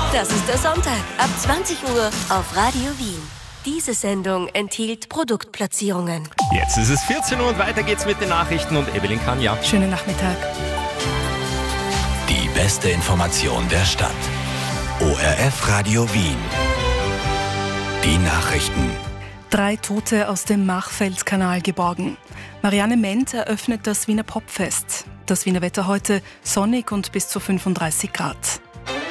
Das ist der Sonntag ab 20 Uhr auf Radio Wien. Diese Sendung enthielt Produktplatzierungen. Jetzt ist es 14 Uhr und weiter geht's mit den Nachrichten und Evelyn Kanja. Schönen Nachmittag. Die beste Information der Stadt. ORF Radio Wien. Die Nachrichten. 3 Tote aus dem Machfeldkanal geborgen. Marianne Ment eröffnet das Wiener Popfest. Das Wiener Wetter heute sonnig und bis zu 35 Grad.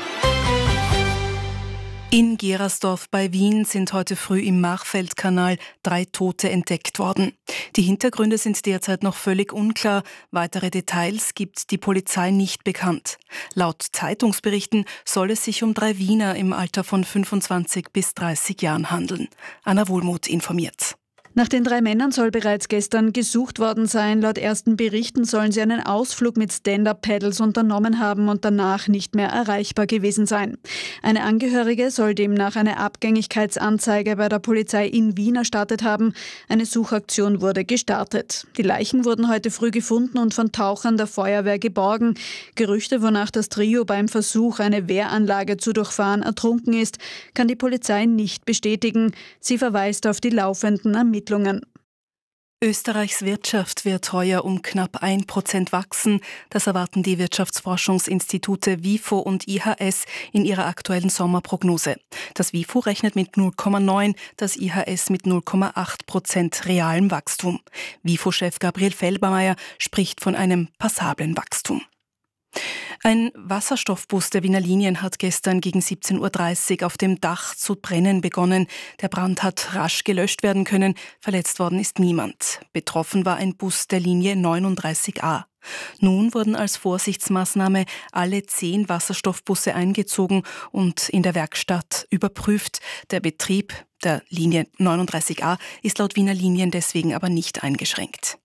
In Gerersdorf bei Wien sind heute früh im Machfeldkanal 3 Tote entdeckt worden. Die Hintergründe sind derzeit noch völlig unklar. Weitere Details gibt die Polizei nicht bekannt. Laut Zeitungsberichten soll es sich um 3 Wiener im Alter von 25 bis 30 Jahren handeln. Anna Wohlmuth informiert. Nach den 3 Männern soll bereits gestern gesucht worden sein. Laut ersten Berichten sollen sie einen Ausflug mit Stand-Up-Paddles unternommen haben und danach nicht mehr erreichbar gewesen sein. Eine Angehörige soll demnach eine Abgängigkeitsanzeige bei der Polizei in Wien erstattet haben. Eine Suchaktion wurde gestartet. Die Leichen wurden heute früh gefunden und von Tauchern der Feuerwehr geborgen. Gerüchte, wonach das Trio beim Versuch, eine Wehranlage zu durchfahren, ertrunken ist, kann die Polizei nicht bestätigen. Sie verweist auf die laufenden Ermittlungen. Österreichs Wirtschaft wird heuer um knapp 1% wachsen. Das erwarten die Wirtschaftsforschungsinstitute WIFO und IHS in ihrer aktuellen Sommerprognose. Das WIFO rechnet mit 0,9%, das IHS mit 0,8% realem Wachstum. WIFO-Chef Gabriel Felbermayr spricht von einem passablen Wachstum. Ein Wasserstoffbus der Wiener Linien hat gestern gegen 17.30 Uhr auf dem Dach zu brennen begonnen. Der Brand hat rasch gelöscht werden können. Verletzt worden ist niemand. Betroffen war ein Bus der Linie 39a. Nun wurden als Vorsichtsmaßnahme alle 10 Wasserstoffbusse eingezogen und in der Werkstatt überprüft. Der Betrieb der Linie 39a ist laut Wiener Linien deswegen aber nicht eingeschränkt.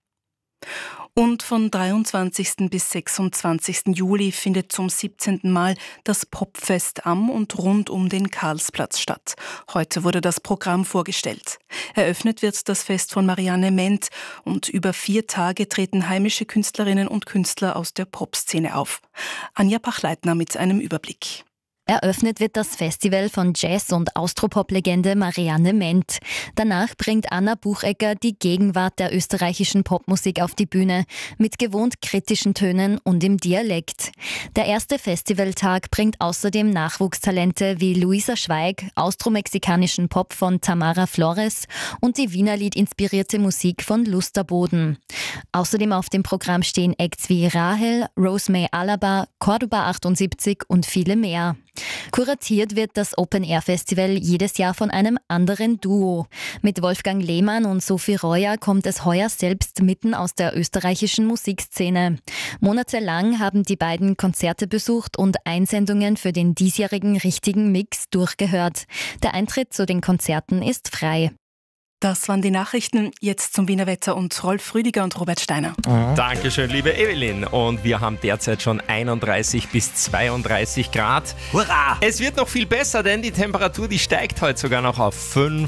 Und von 23. bis 26. Juli findet zum 17. Mal das Popfest am und rund um den Karlsplatz statt. Heute wurde das Programm vorgestellt. Eröffnet wird das Fest von Marianne Ment und über 4 Tage treten heimische Künstlerinnen und Künstler aus der Popszene auf. Anja Pachleitner mit einem Überblick. Eröffnet wird das Festival von Jazz- und Austropop-Legende Marianne Ment. Danach bringt Anna Buchecker die Gegenwart der österreichischen Popmusik auf die Bühne, mit gewohnt kritischen Tönen und im Dialekt. Der erste Festivaltag bringt außerdem Nachwuchstalente wie Luisa Schweig, austromexikanischen Pop von Tamara Flores und die Wienerlied-inspirierte Musik von Lusterboden. Außerdem auf dem Programm stehen Acts wie Rahel, Rosemary Alaba, Cordoba 78 und viele mehr. Kuratiert wird das Open-Air-Festival jedes Jahr von einem anderen Duo. Mit Wolfgang Lehmann und Sophie Reuer kommt es heuer selbst mitten aus der österreichischen Musikszene. Monatelang haben die beiden Konzerte besucht und Einsendungen für den diesjährigen richtigen Mix durchgehört. Der Eintritt zu den Konzerten ist frei. Das waren die Nachrichten. Jetzt zum Wiener Wetter und Rolf Rüdiger und Robert Steiner. Dankeschön, liebe Evelyn. Und wir haben derzeit schon 31 bis 32 Grad. Hurra! Es wird noch viel besser, denn die Temperatur, die steigt heute sogar noch auf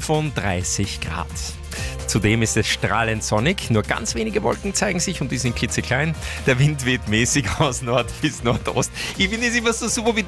35 Grad. Zudem ist es strahlend sonnig, nur ganz wenige Wolken zeigen sich und die sind klitzeklein. Der Wind weht mäßig aus Nord bis Nordost. Ich finde es immer so super, wie